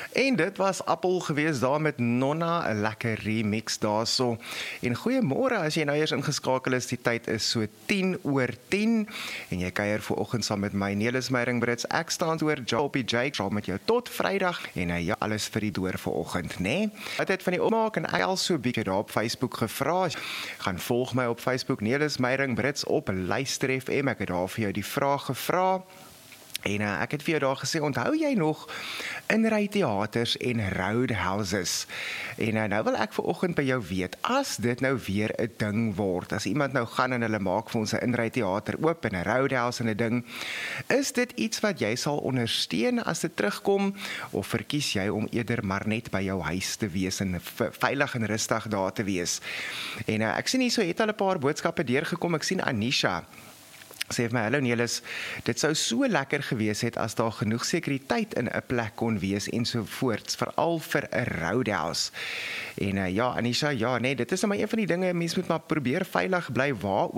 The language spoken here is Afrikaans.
En dit was Appel gewees daar met Nonna, 'n lekker remix daarso. En goeiemôre as jy nou eers ingeskakel is, die tyd is so 10:10 en jy kuier vanoggend saam met my Nelis Meyering Brits. Ek staan oor Jopie Jake saam met jou tot Vrydag en ja, alles vir die door vanoggend, né? Nee? Altyd van die opmaak en ek al so 'n bietjie daar op Facebook gevra. Gaan volg my op Facebook Nelis Meyering Brits op Luister FM. Ek het daar vir jou die vraag gevra. En ek het vir jou daar gesê, onthou jy nog inryteaters en roadhouses? En nou wil ek vanoggend by jou weet, as dit nou weer 'n ding word, as iemand nou gaan en hulle maak vir ons 'n inryteater oop en 'n roadhouse en 'n ding, is dit iets wat jy sal ondersteun as dit terugkom, of verkies jy om eerder maar net by jou huis te wees en veilig en rustig daar te wees? En ek sien hier so het al 'n paar boodskappe deurgekom. Ek sien Anisha sê vir my, hallo Nelis, dit sou so lekker gewees het as daar genoeg sekuriteit in 'n plek kon wees en so voorts, veral vir 'n roadhouse. En ja, Anisha, ja, nee, dit is nou maar een van die dinge, mens moet maar probeer veilig bly waar